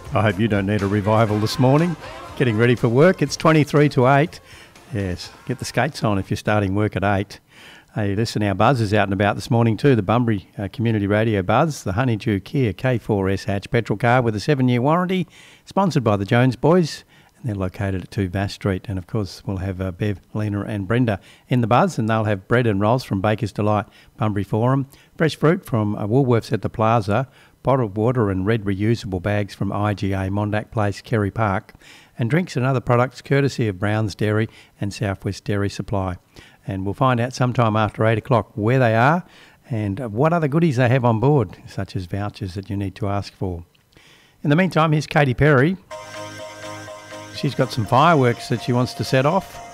I hope you don't need a revival this morning. Getting ready for work. It's 23 to 8. Yes, get the skates on if you're starting work at 8. Hey, listen, our buzz is out and about this morning too. The Bunbury Community Radio Buzz, the Honeydew Kia K4S hatch petrol car with a 7-year warranty, sponsored by the Jones Boys, and they're located at 2 Vass Street. And of course, we'll have Bev, Lena and Brenda in the buzz, and they'll have bread and rolls from Baker's Delight Bunbury Forum, fresh fruit from Woolworths at the Plaza, bottled water and red reusable bags from IGA Mondack Place, Kerry Park, and drinks and other products courtesy of Brown's Dairy and Southwest Dairy Supply. And we'll find out sometime after 8 o'clock where they are and what other goodies they have on board, such as vouchers that you need to ask for. In the meantime, here's Katy Perry. She's got some fireworks that she wants to set off.